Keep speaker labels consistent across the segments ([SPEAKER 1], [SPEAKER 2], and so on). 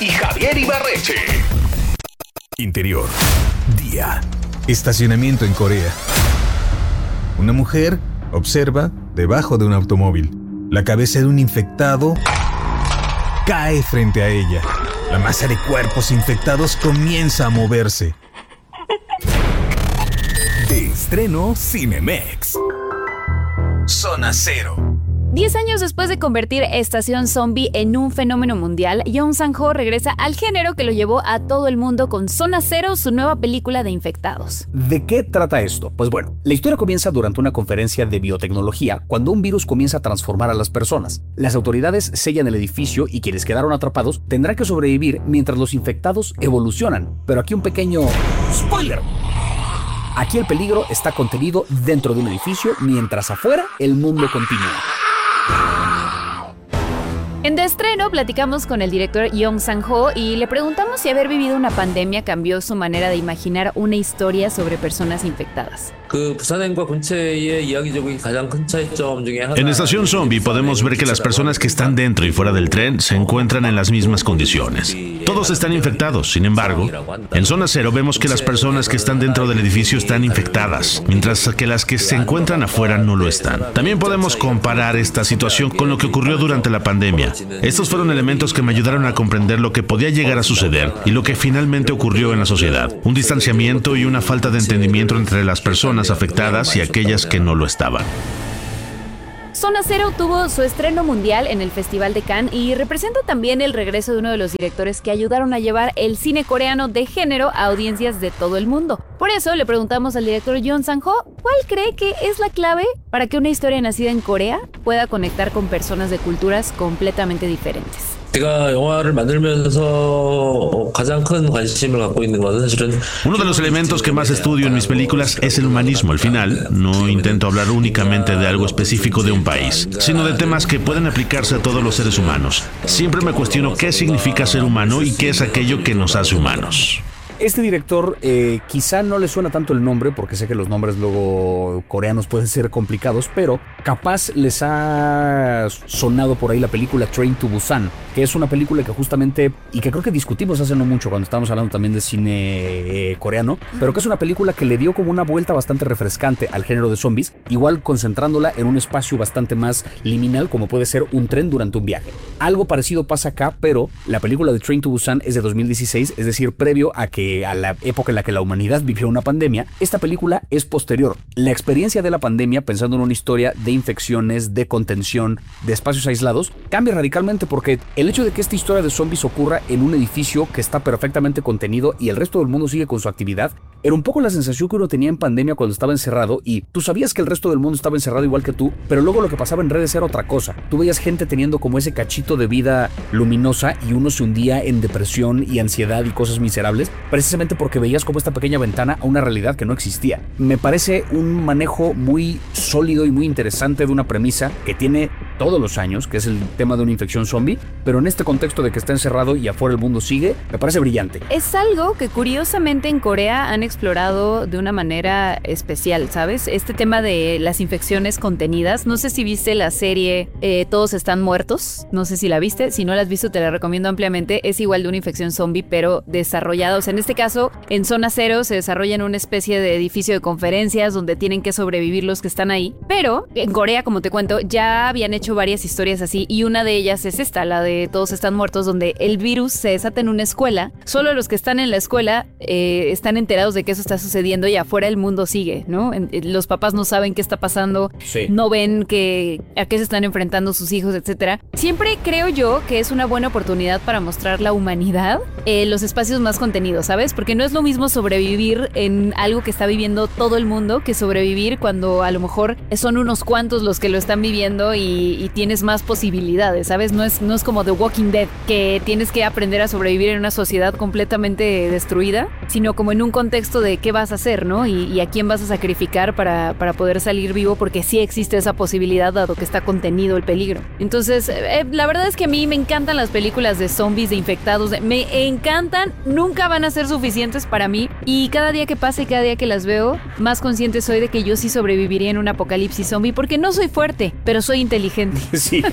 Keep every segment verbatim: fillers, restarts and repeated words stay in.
[SPEAKER 1] y Javier Ibarreche.
[SPEAKER 2] Interior. Día. Estacionamiento en Corea. Una mujer observa debajo de un automóvil. La cabeza de un infectado cae frente a ella. La masa de cuerpos infectados comienza a moverse. De estreno Cinemex. Zona Cero.
[SPEAKER 3] Diez años después de convertir Estación Zombie en un fenómeno mundial, Yoon Sang-ho regresa al género que lo llevó a todo el mundo con Zona Cero, su nueva película de infectados.
[SPEAKER 4] ¿De qué trata esto? Pues bueno, la historia comienza durante una conferencia de biotecnología, cuando un virus comienza a transformar a las personas. Las autoridades sellan el edificio y quienes quedaron atrapados tendrán que sobrevivir mientras los infectados evolucionan. Pero aquí un pequeño spoiler. Aquí el peligro está contenido dentro de un edificio, mientras afuera el mundo continúa.
[SPEAKER 3] En De Estreno platicamos con el director Yoon Sang-ho y le preguntamos si haber vivido una pandemia cambió su manera de imaginar una historia sobre personas infectadas.
[SPEAKER 5] En Estación Zombie podemos ver que las personas que están dentro y fuera del tren se encuentran en las mismas condiciones. Todos están infectados, sin embargo, en Zona Cero vemos que las personas que están dentro del edificio están infectadas, mientras que las que se encuentran afuera no lo están. También podemos comparar esta situación con lo que ocurrió durante la pandemia. Estos fueron elementos que me ayudaron a comprender lo que podía llegar a suceder y lo que finalmente ocurrió en la sociedad. Un distanciamiento y una falta de entendimiento entre las personas afectadas y aquellas que no lo estaban.
[SPEAKER 3] Zona Cero tuvo su estreno mundial en el Festival de Cannes y representa también el regreso de uno de los directores que ayudaron a llevar el cine coreano de género a audiencias de todo el mundo. Por eso le preguntamos al director Yoon Sang-ho cuál cree que es la clave para que una historia nacida en Corea pueda conectar con personas de culturas completamente diferentes.
[SPEAKER 5] Uno de los elementos que más estudio en mis películas es el humanismo. Al final, no intento hablar únicamente de algo específico de un país, sino de temas que pueden aplicarse a todos los seres humanos. Siempre me cuestiono qué significa ser humano y qué es aquello que nos hace humanos.
[SPEAKER 4] Este director eh, quizá no le suena tanto el nombre, porque sé que los nombres luego coreanos pueden ser complicados, pero capaz les ha sonado por ahí la película Train to Busan, que es una película que justamente, y que creo que discutimos hace no mucho cuando estábamos hablando también de cine eh, coreano, pero que es una película que le dio como una vuelta bastante refrescante al género de zombies, igual concentrándola en un espacio bastante más liminal como puede ser un tren durante un viaje. Algo parecido pasa acá, pero la película de Train to Busan es de dos mil dieciséis, es decir, previo a que a la época en la que la humanidad vivió una pandemia. Esta película es posterior. La experiencia de la pandemia, pensando en una historia de infecciones, de contención, de espacios aislados, cambia radicalmente porque el hecho de que esta historia de zombies ocurra en un edificio que está perfectamente contenido y el resto del mundo sigue con su actividad, era un poco la sensación que uno tenía en pandemia cuando estaba encerrado y tú sabías que el resto del mundo estaba encerrado igual que tú, pero luego lo que pasaba en redes era otra cosa. Tú veías gente teniendo como ese cachito de vida luminosa y uno se hundía en depresión y ansiedad y cosas miserables, precisamente porque veías como esta pequeña ventana a una realidad que no existía. Me parece un manejo muy sólido y muy interesante de una premisa que tiene todos los años, que es el tema de una infección zombie, pero en este contexto de que está encerrado y afuera el mundo sigue, me parece brillante.
[SPEAKER 3] Es algo que curiosamente en Corea han explorado de una manera especial, ¿sabes? Este tema de las infecciones contenidas. No sé si viste la serie eh, Todos están muertos, no sé si la viste, si no la has visto te la recomiendo ampliamente. Es igual de una infección zombie, pero desarrollada, o sea, en este caso, en Zona Cero se desarrolla en una especie de edificio de conferencias donde tienen que sobrevivir los que están ahí, pero en Corea, como te cuento, ya habían hecho varias historias así y una de ellas es esta, la de Todos están muertos, donde el virus se desata en una escuela. Solo los que están en la escuela eh, están enterados de que eso está sucediendo y afuera el mundo sigue, ¿no? Los papás no saben qué está pasando, sí. No ven que, a qué se están enfrentando sus hijos, etcétera. Siempre creo yo que es una buena oportunidad para mostrar la humanidad en los espacios más contenidos, ¿sabes? Porque no es lo mismo sobrevivir en algo que está viviendo todo el mundo que sobrevivir cuando a lo mejor son unos cuantos los que lo están viviendo y, y tienes más posibilidades, ¿sabes? No es, no es como The Walking Dead, que tienes que aprender a sobrevivir en una sociedad completamente destruida, sino como en un contexto de qué vas a hacer, ¿no? Y, y a quién vas a sacrificar para, para poder salir vivo, porque sí existe esa posibilidad dado que está contenido el peligro. Entonces, eh, la verdad es que a mí me encantan las películas de zombies, de infectados, de, me encantan, nunca van a ser suficientes para mí y cada día que pasa y cada día que las veo, más consciente soy de que yo sí sobreviviría en un apocalipsis zombie porque no soy fuerte, pero soy inteligente.
[SPEAKER 4] Sí.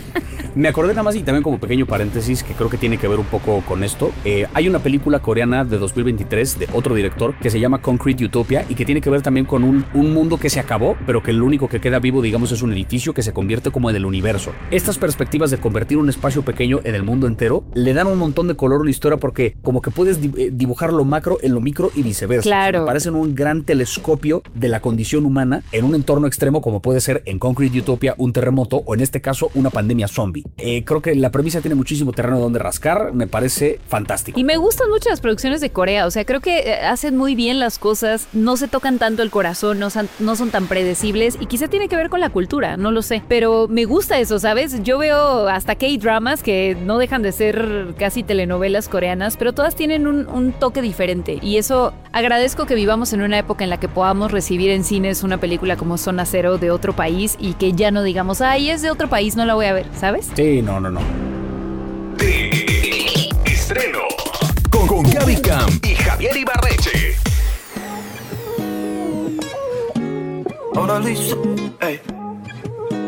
[SPEAKER 4] Me acordé nada más, y también como pequeño paréntesis, que creo que tiene que ver un poco con esto. Eh, hay una película coreana de dos mil veintitrés de otro director que se llama Concrete Utopia y que tiene que ver también con un, un mundo que se acabó, pero que lo único que queda vivo, digamos, es un edificio que se convierte como en el universo. Estas perspectivas de convertir un espacio pequeño en el mundo entero le dan un montón de color a una historia porque como que puedes dibujar lo macro en lo micro y viceversa.
[SPEAKER 3] Claro.
[SPEAKER 4] Me parecen un gran telescopio de la condición humana en un entorno extremo como puede ser en Concrete Utopia un terremoto o en este caso una pandemia zombie. Eh, creo que la premisa tiene muchísimo terreno donde rascar, me parece fantástico.
[SPEAKER 3] Y me gustan mucho las producciones de Corea, o sea, creo que hacen muy bien las cosas, no se tocan tanto el corazón, no son, no son tan predecibles y quizá tiene que ver con la cultura, no lo sé, pero me gusta eso, ¿sabes? Yo veo hasta K-dramas que no dejan de ser casi telenovelas coreanas, pero todas tienen un, un toque diferente y eso agradezco que vivamos en una época en la que podamos recibir en cines una película como Zona Cero de otro país y que ya no digamos, ay, es de otro país, no la voy a ver, ¿sabes?
[SPEAKER 4] Sí, no, no, no.
[SPEAKER 1] De estreno con, con Gaby Cam y Javier Ibarreche.
[SPEAKER 6] Mona Lisa, ey.